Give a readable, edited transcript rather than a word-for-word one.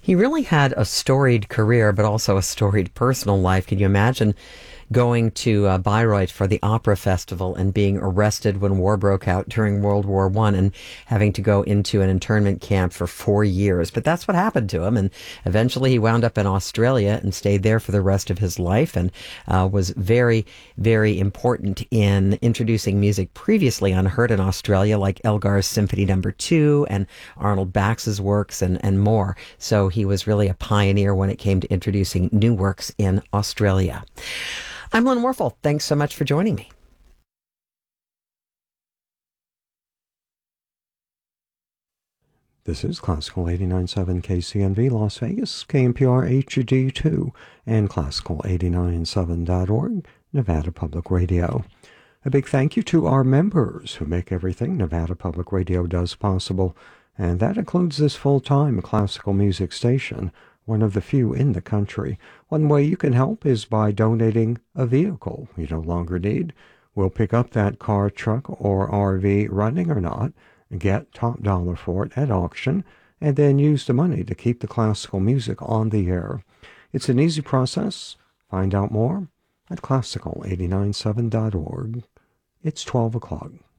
He really had a storied career, but also a storied personal life. Can you imagine going to Bayreuth for the opera festival and being arrested when war broke out during World War One and having to go into an internment camp for 4 years? But that's what happened to him. And eventually he wound up in Australia and stayed there for the rest of his life and was very, very important in introducing music previously unheard in Australia, like Elgar's Symphony Number 2 and Arnold Bax's works and more. So he was really a pioneer when it came to introducing new works in Australia. I'm Lynn Warfel. Thanks so much for joining me. This is Classical 89.7 KCNV Las Vegas, KNPR HD2, and Classical897.org, Nevada Public Radio. A big thank you to our members who make everything Nevada Public Radio does possible, and that includes this full-time classical music station, one of the few in the country. One way you can help is by donating a vehicle you no longer need. We'll pick up that car, truck, or RV, running or not, get top dollar for it at auction, and then use the money to keep the classical music on the air. It's an easy process. Find out more at classical897.org. It's 12 o'clock.